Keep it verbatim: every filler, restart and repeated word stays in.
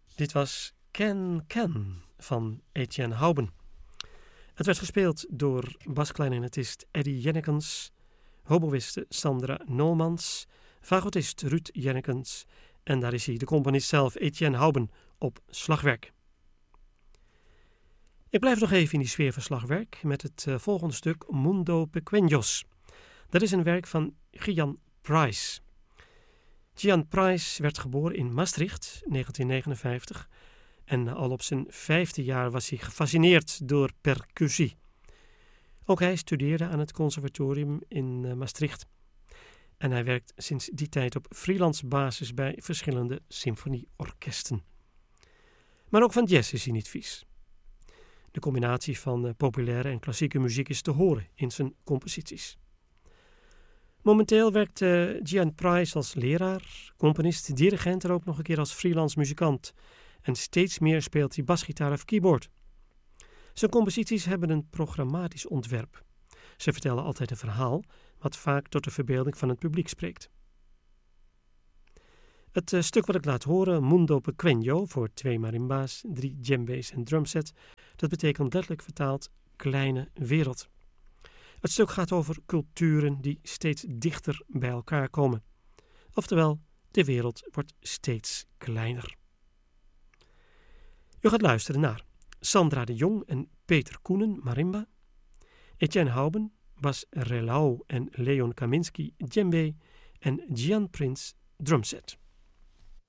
Dit was Can Can van Etienne Houben. Het werd gespeeld door baskleinetist Eddie Jennekens, hoboïste Sandra Nolmans, fagotist Ruud Jennekens en daar is hij, de componist zelf, Etienne Houben, op slagwerk. Ik blijf nog even in die sfeer van slagwerk met het uh, volgende stuk Mundo Pequeños. Dat is een werk van Gian Price. Gian Price werd geboren in Maastricht, negentien negenenvijftig, en al op zijn vijfde jaar was hij gefascineerd door percussie. Ook hij studeerde aan het conservatorium in uh, Maastricht. En hij werkt sinds die tijd op freelance basis bij verschillende symfonieorkesten. Maar ook van jazz is hij niet vies. De combinatie van uh, populaire en klassieke muziek is te horen in zijn composities. Momenteel werkt uh, Gian Price als leraar, componist, dirigent en ook nog een keer als freelance muzikant. En steeds meer speelt hij basgitaar of keyboard. Zijn composities hebben een programmatisch ontwerp. Ze vertellen altijd een verhaal, wat vaak tot de verbeelding van het publiek spreekt. Het uh, stuk wat ik laat horen, Mundo Pequeño, voor twee marimba's, drie djembe's en drumset, dat betekent letterlijk vertaald kleine wereld. Het stuk gaat over culturen die steeds dichter bij elkaar komen. Oftewel, de wereld wordt steeds kleiner. U gaat luisteren naar Sandra de Jong en Peter Koenen, marimba, Etienne Houben, Bas Relau en Leon Kaminski, djembe en Gian Prins, drumset.